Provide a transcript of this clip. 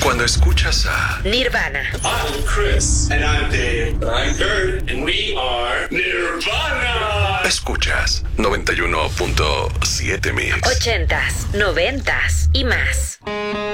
Cuando escuchas a Nirvana, I'm Chris. And I'm Dave. I'm Kurt. And we are Nirvana. escuchas 91.7 Mix. 80s, 90s y más.